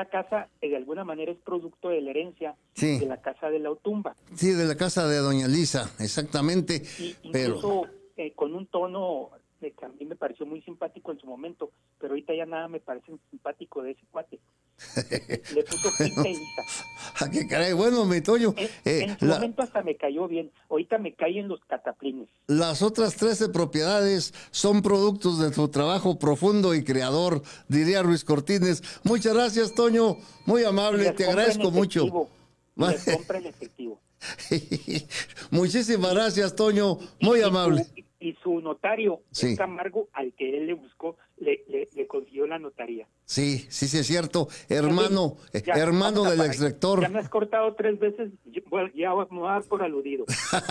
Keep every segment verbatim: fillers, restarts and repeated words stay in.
la casa eh, de alguna manera es producto de la herencia sí. de la casa de la Otumba. Sí, de la casa de doña Lisa, exactamente. Y pero... incluso eh, con un tono eh, que a mí me pareció muy simpático en su momento, pero ahorita ya nada me parece simpático de ese cuate. Le puso Quinta Elisa. ¿A qué caray? Bueno, mi Toño. En, Eh, en su la, momento hasta me cayó bien. Ahorita me caen los cataplines. Las otras trece propiedades son productos de tu trabajo profundo y creador, diría Ruiz Cortines. Muchas gracias, Toño. Muy amable, te agradezco mucho. Y les compra en efectivo. Muchísimas gracias, Toño. Muy y, y amable. Su, y su notario, sí. Camargo, al que él le buscó, le, le, le consiguió la notaría. Sí, sí, sí, es cierto. Hermano, fin, ya, hermano del exrector. Ya me has cortado tres veces, bueno, ya me voy a dar por aludido.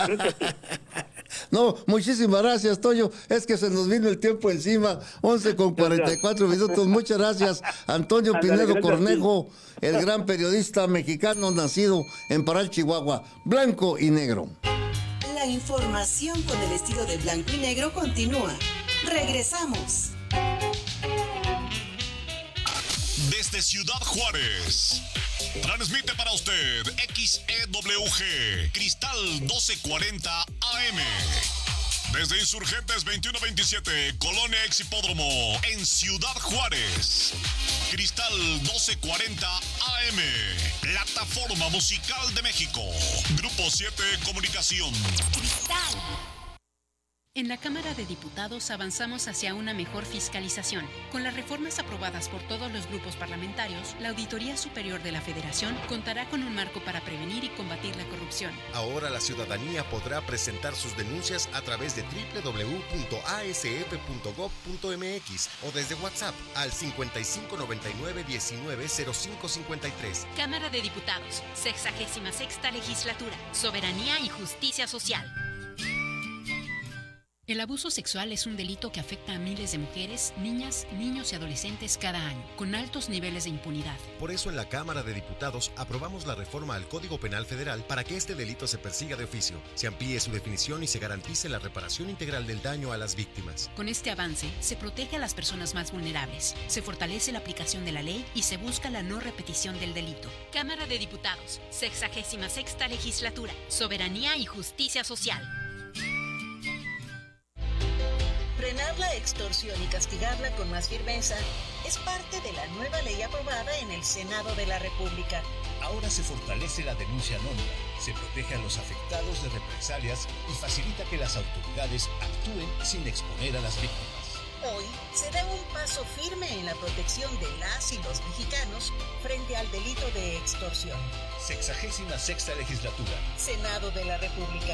No, muchísimas gracias, Toño. Es que se nos vino el tiempo encima. once con cuarenta y cuatro minutos. Muchas gracias, Antonio Andale, Pinedo Cornejo, el gran periodista mexicano nacido en Parral, Chihuahua. Blanco y negro. La información con el estilo de blanco y negro continúa. Regresamos. Desde Ciudad Juárez, transmite para usted X E W G, Cristal doce cuarenta A M. Desde Insurgentes veintiuno veintisiete, Colonia Ex Hipódromo, en Ciudad Juárez. Cristal doce cuarenta A M, Plataforma Musical de México. Grupo siete Comunicación. Cristal. En la Cámara de Diputados avanzamos hacia una mejor fiscalización. Con las reformas aprobadas por todos los grupos parlamentarios, la Auditoría Superior de la Federación contará con un marco para prevenir y combatir la corrupción. Ahora la ciudadanía podrá presentar sus denuncias a través de doble u doble u doble u punto a s f punto gob punto m x o desde WhatsApp al cincuenta y cinco noventa y nueve diecinueve cero cinco cincuenta y tres. Cámara de Diputados, sexagésima sexta Legislatura, Soberanía y Justicia Social. El abuso sexual es un delito que afecta a miles de mujeres, niñas, niños y adolescentes cada año, con altos niveles de impunidad. Por eso en la Cámara de Diputados aprobamos la reforma al Código Penal Federal para que este delito se persiga de oficio, se amplíe su definición y se garantice la reparación integral del daño a las víctimas. Con este avance, se protege a las personas más vulnerables, se fortalece la aplicación de la ley y se busca la no repetición del delito. Cámara de Diputados, sexagésima sexta Legislatura, Soberanía y Justicia Social. Frenar la extorsión y castigarla con más firmeza es parte de la nueva ley aprobada en el Senado de la República. Ahora se fortalece la denuncia anónima, se protege a los afectados de represalias y facilita que las autoridades actúen sin exponer a las víctimas. Hoy se da un paso firme en la protección de las y los mexicanos frente al delito de extorsión. Sexagésima sexta Legislatura. Senado de la República.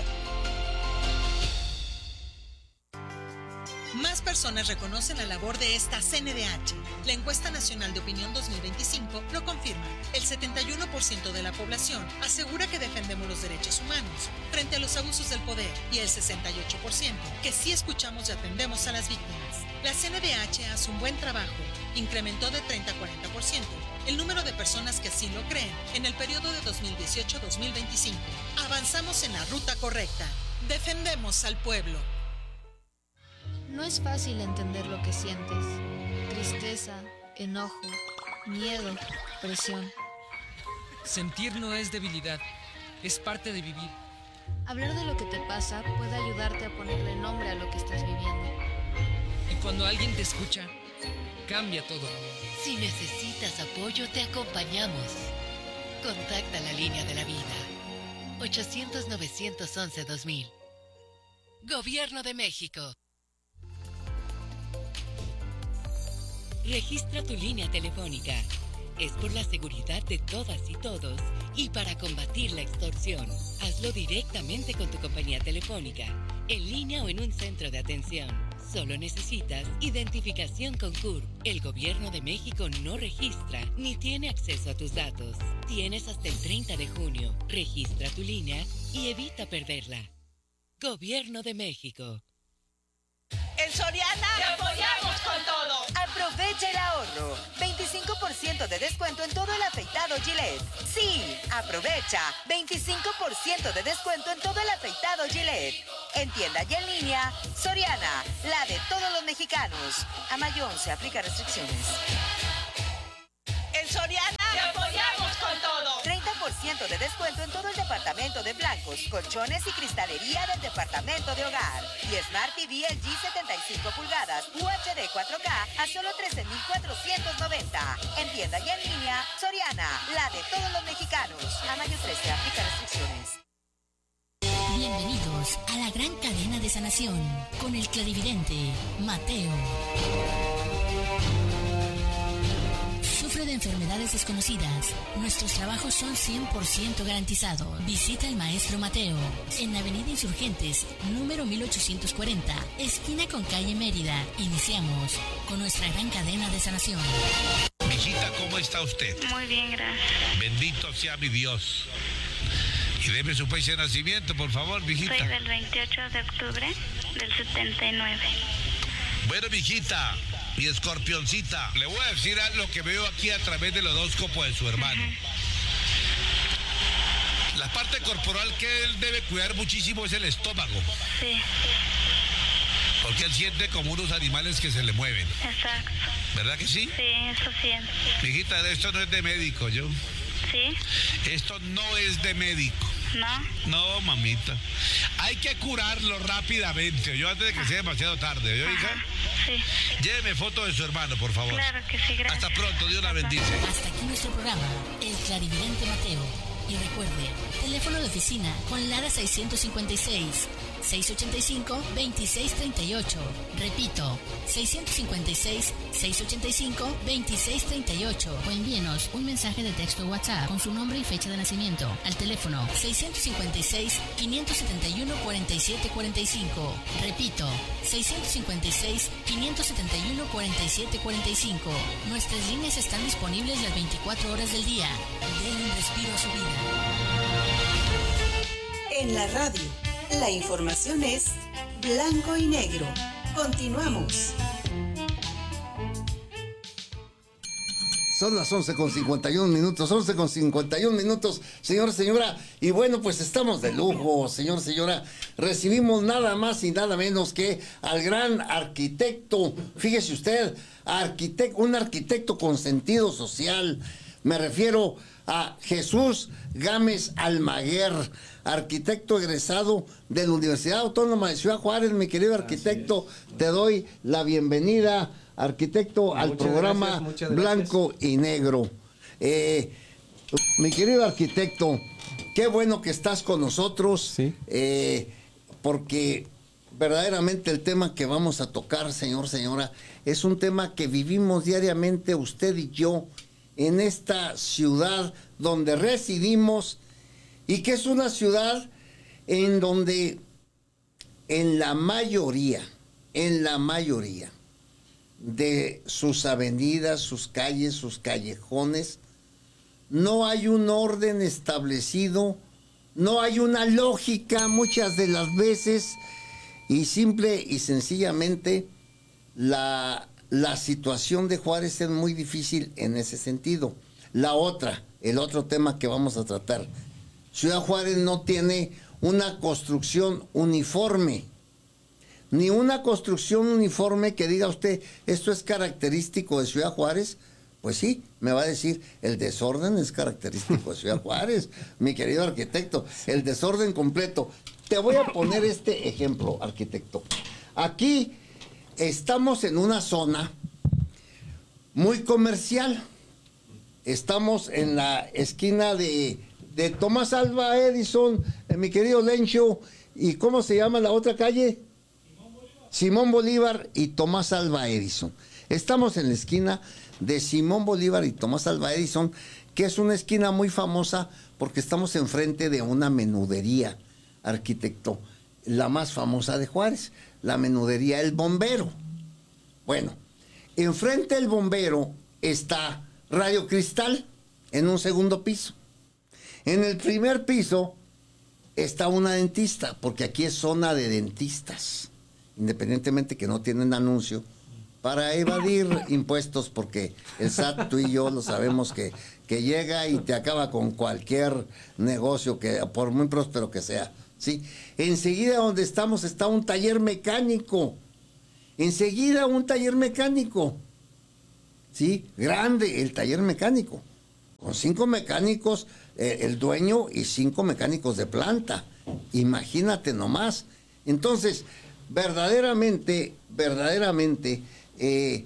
Más personas reconocen la labor de esta C N D H. La encuesta nacional de opinión dos mil veinticinco lo confirma. El setenta y uno por ciento de la población asegura que defendemos los derechos humanos frente a los abusos del poder y el sesenta y ocho por ciento que sí escuchamos y atendemos a las víctimas. La C N D H hace un buen trabajo. Incrementó de treinta a cuarenta por ciento el número de personas que así lo creen en el periodo de dos mil dieciocho a dos mil veinticinco. Avanzamos en la ruta correcta. Defendemos al pueblo. No es fácil entender lo que sientes. Tristeza, enojo, miedo, presión. Sentir no es debilidad, es parte de vivir. Hablar de lo que te pasa puede ayudarte a ponerle nombre a lo que estás viviendo. Y cuando alguien te escucha, cambia todo. Si necesitas apoyo, te acompañamos. Contacta la línea de la vida. ochocientos, novecientos once, dos mil. Gobierno de México. Registra tu línea telefónica. Es por la seguridad de todas y todos y para combatir la extorsión. Hazlo directamente con tu compañía telefónica, en línea o en un centro de atención. Solo necesitas identificación con C U R P. El Gobierno de México no registra ni tiene acceso a tus datos. Tienes hasta el treinta de junio. Registra tu línea y evita perderla. Gobierno de México. En Soriana ¡te apoyamos con todo! Aprovecha el ahorro. veinticinco por ciento de descuento en todo el afeitado Gillette. Sí, aprovecha. veinticinco por ciento de descuento en todo el afeitado Gillette. En tienda y en línea, Soriana, la de todos los mexicanos. A mayo once, aplica restricciones. En Soriana de descuento en todo el departamento de blancos, colchones y cristalería del departamento de hogar. Y Smart T V L G setenta y cinco pulgadas U H D cuatro K a solo trece mil cuatrocientos noventa. En tienda y en línea, Soriana, la de todos los mexicanos. A mayo trece, aplica restricciones. Bienvenidos a la gran cadena de sanación con el clarividente Mateo. Sufre de enfermedades desconocidas. Nuestros trabajos son cien por ciento garantizados. Visita al maestro Mateo en Avenida Insurgentes, número mil ochocientos cuarenta, esquina con calle Mérida. Iniciamos con nuestra gran cadena de sanación. Mijita, ¿cómo está usted? Muy bien, gracias. Bendito sea mi Dios. Y deme su fecha de nacimiento, por favor, mijita. Soy del veintiocho de octubre del setenta y nueve. Bueno, mijita, mi escorpioncita, le voy a decir lo que veo aquí a través del horóscopo de su hermano. Uh-huh. La parte corporal que él debe cuidar muchísimo es el estómago. Sí. Porque él siente como unos animales que se le mueven. Exacto. ¿Verdad que sí? Sí, eso siento. Mijita, esto no es de médico, yo. ¿Sí? Esto no es de médico. ¿No? No, mamita. Hay que curarlo rápidamente, yo antes de que sea demasiado tarde, ¿yo, hija? Sí. Lléveme foto de su hermano, por favor. Claro que sí, gracias. Hasta pronto, Dios la bendice. Hasta aquí nuestro programa, El Clarividente Mateo. Y recuerde, teléfono de oficina con Lara seiscientos cincuenta y seis, seiscientos ochenta y cinco, veintiséis treinta y ocho. Repito, seiscientos cincuenta y seis, seiscientos ochenta y cinco, veintiséis treinta y ocho. O envíenos un mensaje de texto o WhatsApp con su nombre y fecha de nacimiento al teléfono seiscientos cincuenta y seis, quinientos setenta y uno, cuarenta y siete cuarenta y cinco. Repito, seiscientos cincuenta y seis, quinientos setenta y uno, cuarenta y siete cuarenta y cinco. Nuestras líneas están disponibles las veinticuatro horas del día. Den un respiro a su vida. En la radio, la información es blanco y negro. Continuamos. Son las once con cincuenta y uno minutos, once con cincuenta y uno minutos, señor, señora. Y bueno, pues estamos de lujo, señor, señora. Recibimos nada más y nada menos que al gran arquitecto, fíjese usted, arquitecto, un arquitecto con sentido social. Me refiero a Jesús Gámez Almaguer, arquitecto egresado de la Universidad Autónoma de Ciudad Juárez. Mi querido arquitecto, te doy la bienvenida, arquitecto, al muchas programa gracias, Blanco y Negro. Eh, mi querido arquitecto, qué bueno que estás con nosotros, sí. eh, porque verdaderamente el tema que vamos a tocar, señor, señora, es un tema que vivimos diariamente usted y yo en esta ciudad donde residimos, y que es una ciudad en donde en la mayoría, en la mayoría de sus avenidas, sus calles, sus callejones, no hay un orden establecido, no hay una lógica muchas de las veces, y simple y sencillamente la, la situación de Juárez es muy difícil en ese sentido. La otra, el otro tema que vamos a tratar, Ciudad Juárez no tiene una construcción uniforme, ni una construcción uniforme que diga usted, esto es característico de Ciudad Juárez. Pues sí, me va a decir, el desorden es característico de Ciudad Juárez, mi querido arquitecto, el desorden completo. Te voy a poner este ejemplo, arquitecto. Aquí estamos en una zona muy comercial. Estamos en la esquina de, de Tomás Alva Edison, eh, mi querido Lencho, ¿y cómo se llama la otra calle? Simón Bolívar. Simón Bolívar y Tomás Alva Edison. Estamos en la esquina de Simón Bolívar y Tomás Alva Edison, que es una esquina muy famosa porque estamos enfrente de una menudería, arquitecto, la más famosa de Juárez, la menudería El Bombero. Bueno, enfrente del Bombero está Radio Cristal, en un segundo piso. En el primer piso está una dentista, porque aquí es zona de dentistas, independientemente que no tienen anuncio, para evadir impuestos, porque el S A T, tú y yo lo sabemos, que, que llega y te acaba con cualquier negocio, que por muy próspero que sea, ¿sí? Enseguida donde estamos está un taller mecánico, enseguida un taller mecánico, ¿sí? Grande el taller mecánico. con cinco mecánicos, eh, el dueño y cinco mecánicos de planta. Imagínate nomás. Entonces, verdaderamente, verdaderamente, eh,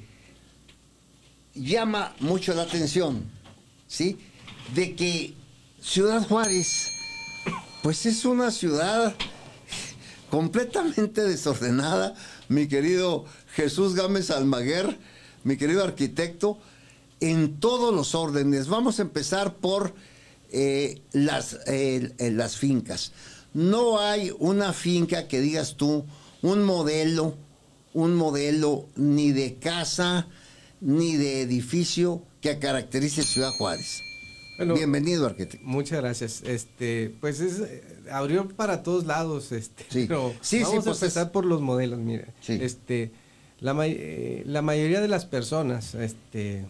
llama mucho la atención, ¿sí? De que Ciudad Juárez, pues es una ciudad completamente desordenada, mi querido Jesús Gámez Almaguer, mi querido arquitecto, en todos los órdenes. Vamos a empezar por eh, las, eh, eh, las fincas. No hay una finca que digas tú, un modelo, un modelo ni de casa, ni de edificio que caracterice Ciudad Juárez. Bueno, bienvenido, arquitecto. Muchas gracias. Este, pues es abrió para todos lados, este, sí. pero sí, vamos sí, a pues empezar es... por los modelos, mire. Sí. Este, la, eh, la mayoría de las personas, este,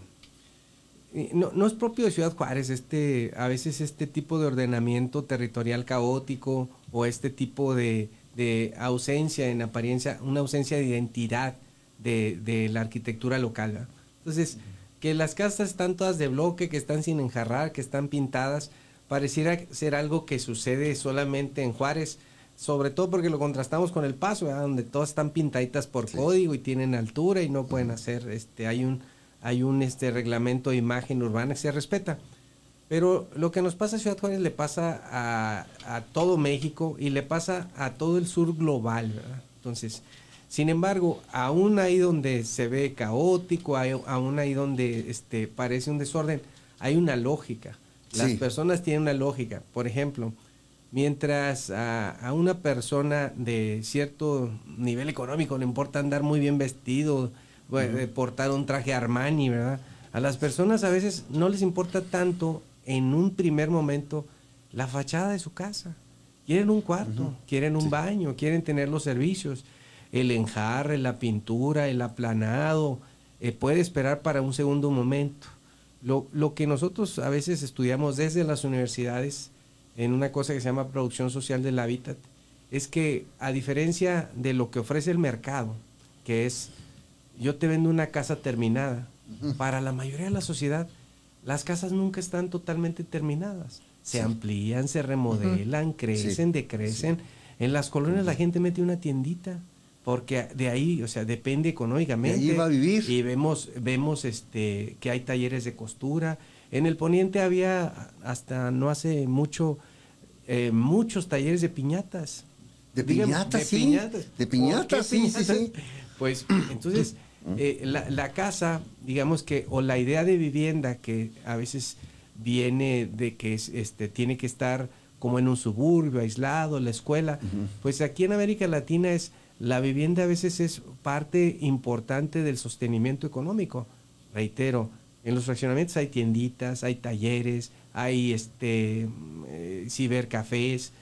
no, no es propio de Ciudad Juárez, este, a veces este tipo de ordenamiento territorial caótico o este tipo de, de ausencia en apariencia, una ausencia de identidad de, de la arquitectura local, ¿verdad? Entonces, que las casas están todas de bloque, que están sin enjarrar, que están pintadas, pareciera ser algo que sucede solamente en Juárez, sobre todo porque lo contrastamos con El Paso, ¿verdad? Donde todas están pintaditas por sí. código y tienen altura y no pueden hacer, este, hay un, hay un este, reglamento de imagen urbana que se respeta. Pero lo que nos pasa a Ciudad Juárez le pasa a, a todo México y le pasa a todo el sur global, ¿verdad? Entonces, sin embargo, aún ahí donde se ve caótico, hay, aún ahí donde este, parece un desorden, hay una lógica. Las sí. personas tienen una lógica. Por ejemplo, mientras a, a una persona de cierto nivel económico le importa andar muy bien vestido, uh-huh. portar un traje Armani, ¿verdad? A las personas a veces no les importa tanto en un primer momento la fachada de su casa. Quieren un cuarto, uh-huh. quieren un sí. baño, quieren tener los servicios. El enjarre, la pintura, el aplanado, eh, puede esperar para un segundo momento. Lo, lo que nosotros a veces estudiamos desde las universidades, en una cosa que se llama producción social del hábitat, es que a diferencia de lo que ofrece el mercado, que es, yo te vendo una casa terminada, uh-huh. para la mayoría de la sociedad, las casas nunca están totalmente terminadas. Se sí. amplían, se remodelan, uh-huh. crecen, sí. decrecen. Sí. En las colonias uh-huh. la gente mete una tiendita, porque de ahí, o sea, depende económicamente. De ahí va a vivir. Y vemos, vemos este, que hay talleres de costura. En el poniente había, hasta no hace mucho, eh, muchos talleres de piñatas. ¿De piñatas, de sí? Piñatas. De piñatas, sí, piñatas? sí, sí. Pues, entonces, eh, la, la casa, digamos que, o la idea de vivienda que a veces viene de que este, tiene que estar como en un suburbio, aislado, la escuela, uh-huh. pues aquí en América Latina es... La vivienda a veces es parte importante del sostenimiento económico. Reitero, en los fraccionamientos hay tienditas, hay talleres, hay este eh, cibercafés,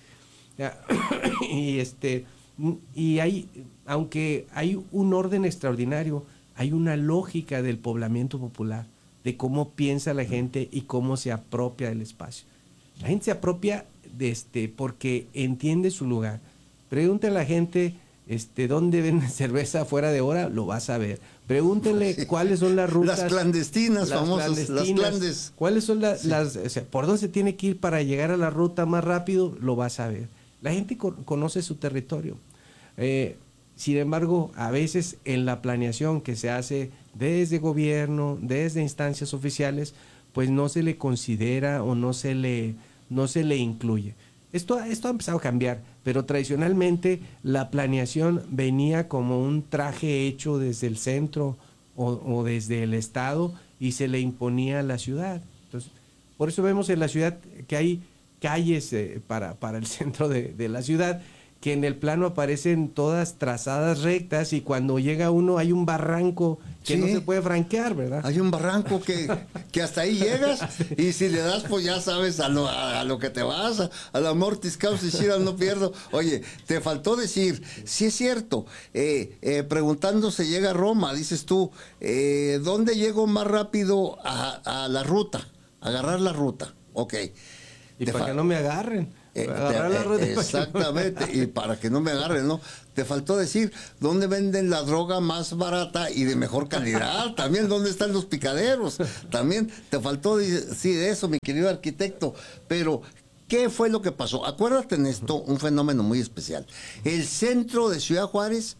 y este y hay, aunque hay un orden extraordinario, hay una lógica del poblamiento popular, de cómo piensa la gente y cómo se apropia del espacio. La gente se apropia de este porque entiende su lugar. Pregúntale a la gente Este, ¿dónde venden cerveza fuera de hora? Lo vas a ver. Pregúntenle sí. cuáles son las rutas. Las clandestinas, las famosas, clandestinas, las clandes. ¿Cuáles son la, sí. las, o sea, por dónde se tiene que ir para llegar a la ruta más rápido? Lo vas a ver. La gente co- conoce su territorio. Eh, sin embargo, a veces en la planeación que se hace desde gobierno, desde instancias oficiales, pues no se le considera o no se le, no se le incluye. Esto, esto ha empezado a cambiar, pero tradicionalmente la planeación venía como un traje hecho desde el centro o, o desde el estado y se le imponía a la ciudad. Entonces, por eso vemos en la ciudad que hay calles eh, para, para el centro de, de la ciudad que en el plano aparecen todas trazadas rectas y cuando llega uno hay un barranco que sí. no se puede franquear, ¿verdad? Hay un barranco que, que hasta ahí llegas y si le das pues ya sabes a lo, a, a lo que te vas, a, a la mortis causa shira no pierdo. Oye, te faltó decir, sí es cierto, eh, eh, preguntando se llega a Roma, dices tú, eh, ¿dónde llego más rápido a, a la ruta? Agarrar la ruta, ok. Y para fa- que no me agarren. Eh, te, eh, exactamente, y para que no me agarren, ¿no? Te faltó decir dónde venden la droga más barata y de mejor calidad, también dónde están los picaderos, también te faltó decir eso, mi querido arquitecto, pero ¿qué fue lo que pasó? Acuérdate en esto, un fenómeno muy especial. El centro de Ciudad Juárez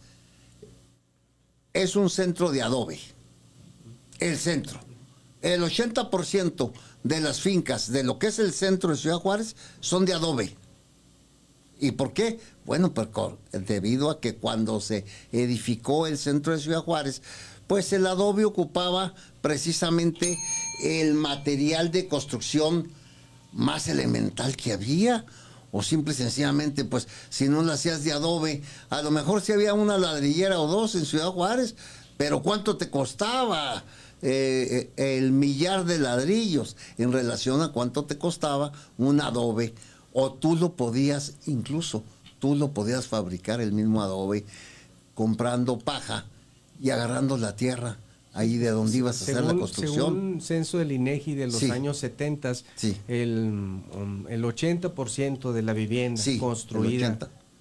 es un centro de adobe, el centro. El ochenta por ciento de las fincas de lo que es el centro de Ciudad Juárez son de adobe. ¿Y por qué? Bueno, pues debido a que cuando se edificó el centro de Ciudad Juárez, pues el adobe ocupaba precisamente el material de construcción más elemental que había, o simple y sencillamente, pues si no lo hacías de adobe, a lo mejor sí había una ladrillera o dos en Ciudad Juárez, pero ¿cuánto te costaba Eh, el millar de ladrillos en relación a cuánto te costaba un adobe? O tú lo podías, incluso tú lo podías fabricar el mismo adobe comprando paja y agarrando la tierra ahí de donde ibas a según, hacer la construcción. Según censo del INEGI de los sí. años setenta, sí. el, um, el ochenta por ciento de la vivienda sí, construida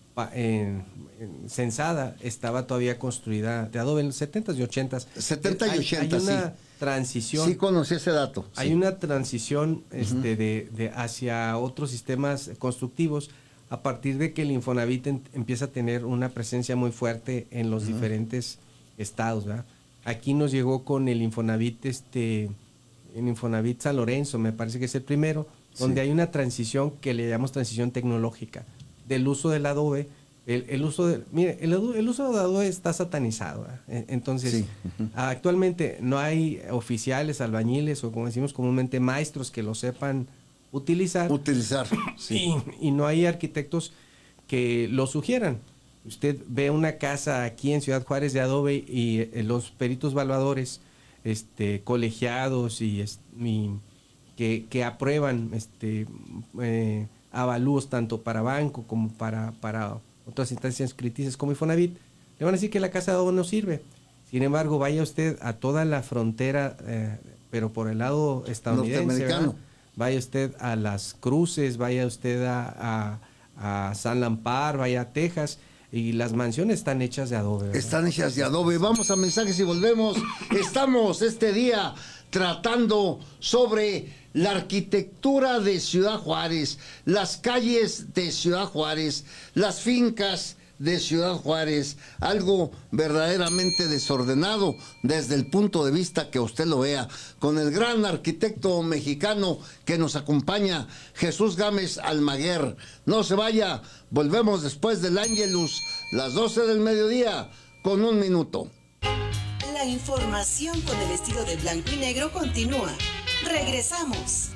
En, en, censada estaba todavía construida de adobe en los setentas y ochentas. setenta y ochenta, hay, hay una sí. transición. Sí conocí ese dato. Hay sí. una transición este, uh-huh. de, de hacia otros sistemas constructivos a partir de que el Infonavit en, empieza a tener una presencia muy fuerte en los uh-huh. diferentes estados, ¿verdad? Aquí nos llegó con el Infonavit, este, el Infonavit San Lorenzo, me parece que es el primero, donde sí. hay una transición que le llamamos transición tecnológica del uso del adobe. El, el uso de, mire, el, el uso de adobe está satanizado, ¿eh? Entonces, sí. uh-huh. actualmente no hay oficiales, albañiles o como decimos comúnmente maestros que lo sepan utilizar. Utilizar, sí. Y, y no hay arquitectos que lo sugieran. Usted ve una casa aquí en Ciudad Juárez de adobe y eh, los peritos evaluadores este, colegiados y, y que, que aprueban este eh, avalúos tanto para banco como para, para otras instancias crediticias como Infonavit, le van a decir que la casa de adobe no sirve. Sin embargo, vaya usted a toda la frontera, eh, pero por el lado estadounidense, ¿verdad? Vaya usted a Las Cruces, vaya usted a, a, a San Lampar, vaya a Texas, y las mansiones están hechas de adobe, ¿verdad? Están hechas de adobe. Vamos a mensajes y volvemos. Estamos este día tratando sobre la arquitectura de Ciudad Juárez, las calles de Ciudad Juárez, las fincas de Ciudad Juárez, algo verdaderamente desordenado desde el punto de vista que usted lo vea, con el gran arquitecto mexicano que nos acompaña, Jesús Gámez Almaguer. No se vaya, volvemos después del Ángelus, las doce del mediodía, con un minuto. La información con el estilo de blanco y negro continúa. Regresamos.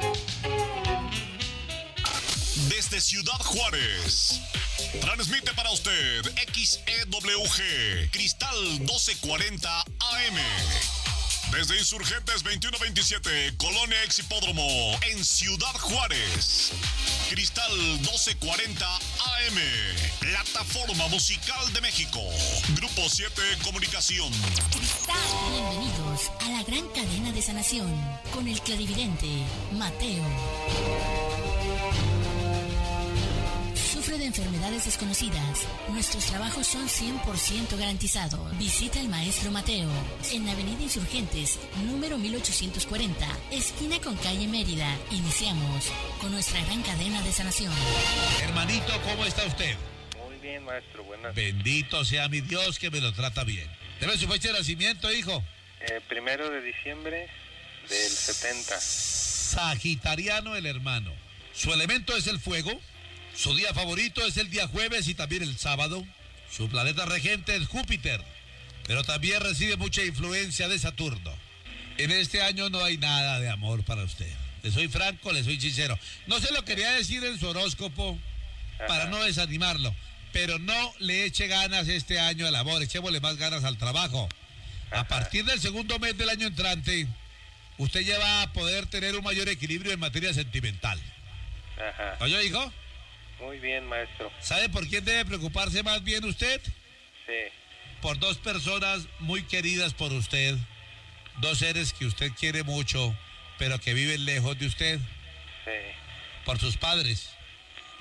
Desde Ciudad Juárez, transmite para usted X E W G, Cristal doce cuarenta A M. Desde Insurgentes veintiuno veintisiete, Colonia Ex Hipódromo, en Ciudad Juárez. Cristal doce cuarenta A M, Plataforma Musical de México. Grupo siete Comunicación. Bienvenidos a la gran cadena de sanación con el clarividente Mateo. Sufre de enfermedades desconocidas. Nuestros trabajos son cien por ciento garantizados. Visita al maestro Mateo en Avenida Insurgentes, número mil ochocientos cuarenta, esquina con calle Mérida. Iniciamos con nuestra gran cadena de sanación. Hermanito, ¿cómo está usted? Muy bien, maestro, buenas. Bendito sea mi Dios que me lo trata bien. ¿Debe su fecha de nacimiento, hijo? Eh, primero de diciembre del setenta. Sagitariano el hermano. Su elemento es el fuego. Su día favorito es el día jueves y también el sábado. Su planeta regente es Júpiter, pero también recibe mucha influencia de Saturno. En este año no hay nada de amor para usted. Le soy franco, le soy sincero. No se lo quería decir en su horóscopo para no desanimarlo, pero no le eche ganas este año al amor, echémosle más ganas al trabajo. A partir del segundo mes del año entrante, usted ya va a poder tener un mayor equilibrio en materia sentimental. Ajá. ¿Oye, hijo? Muy bien, maestro. ¿Sabe por quién debe preocuparse más bien usted? Sí. Por dos personas muy queridas por usted, dos seres que usted quiere mucho, pero que viven lejos de usted. Sí. Por sus padres.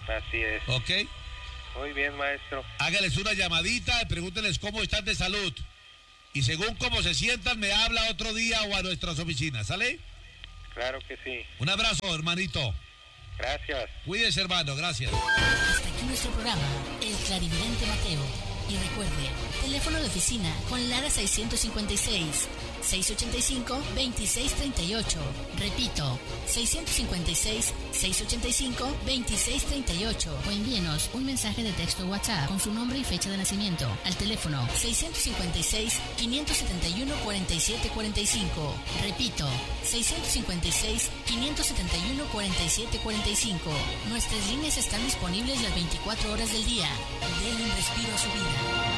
Así es. ¿Ok? Muy bien, maestro. Hágales una llamadita y pregúntenles cómo están de salud. Y según cómo se sientan, me habla otro día o a nuestras oficinas, ¿sale? Claro que sí. Un abrazo, hermanito. Gracias. Cuídese, hermano, gracias. Hasta aquí nuestro programa, El Clarividente Mateo. Y recuerde, teléfono de oficina con Lara seiscientos cincuenta y seis, seiscientos ochenta y cinco, veintiséis treinta y ocho. Repito, seiscientos cincuenta y seis, seiscientos ochenta y cinco, veintiséis treinta y ocho. O envíenos un mensaje de texto WhatsApp con su nombre y fecha de nacimiento al teléfono seiscientos cincuenta y seis, quinientos setenta y uno, cuarenta y siete cuarenta y cinco. Repito, seiscientos cincuenta y seis, quinientos setenta y uno, cuarenta y siete cuarenta y cinco. Nuestras líneas están disponibles las veinticuatro horas del día. Denle un respiro a su vida.